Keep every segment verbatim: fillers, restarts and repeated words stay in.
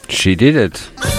She did it.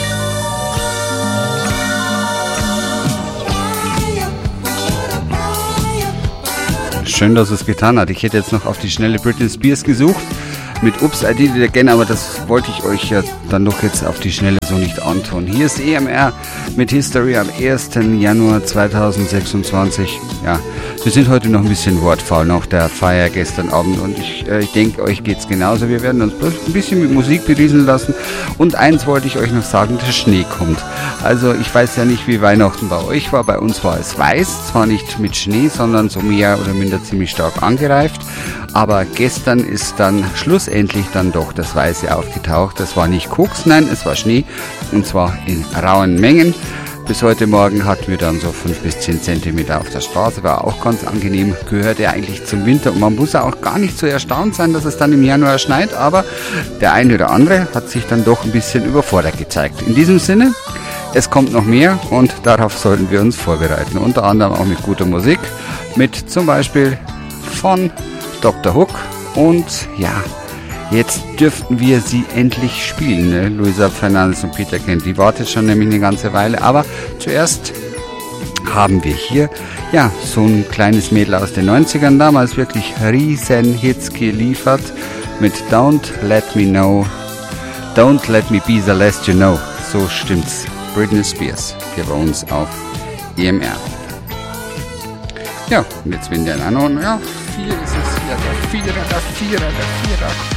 Schön, dass es getan hat. Ich hätte jetzt noch auf die schnelle Britney Spears gesucht mit Oops, I Did It Again, aber das wollte ich euch ja dann doch jetzt auf die Schnelle so nicht antun. Hier ist E M R mit History am ersten Januar zweitausendsechsundzwanzig. Ja, wir sind heute noch ein bisschen wortfaul nach der Feier gestern Abend und ich, äh, ich denke, euch geht's genauso. Wir werden uns bloß ein bisschen mit Musik berieseln lassen und eins wollte ich euch noch sagen, der Schnee kommt. Also ich weiß ja nicht, wie Weihnachten bei euch war. Bei uns war es weiß, zwar nicht mit Schnee, sondern so mehr oder minder ziemlich stark angereift. Aber gestern ist dann schlussendlich dann doch das Weiße aufgetaucht. Das war nicht Koks, nein, es war Schnee und zwar in rauen Mengen. Bis heute Morgen hatten wir dann so fünf bis zehn Zentimeter auf der Straße, war auch ganz angenehm, gehört ja eigentlich zum Winter und man muss ja auch gar nicht so erstaunt sein, dass es dann im Januar schneit, aber der eine oder andere hat sich dann doch ein bisschen überfordert gezeigt. In diesem Sinne, es kommt noch mehr und darauf sollten wir uns vorbereiten, unter anderem auch mit guter Musik, mit zum Beispiel von Doktor Hook und ja, jetzt dürften wir sie endlich spielen, ne? Luisa Fernandes und Peter Kent, die wartet schon nämlich eine ganze Weile, aber zuerst haben wir hier ja so ein kleines Mädel aus den neunzigern, damals wirklich riesen Hits geliefert mit Don't Let Me Know, Don't Let Me Be The Last You Know, so stimmt's, Britney Spears, hier bei uns auf E M R. Ja, und jetzt bin der Nano, ja, vier ist es hier, der Vierer, der Vierer, der Vierer.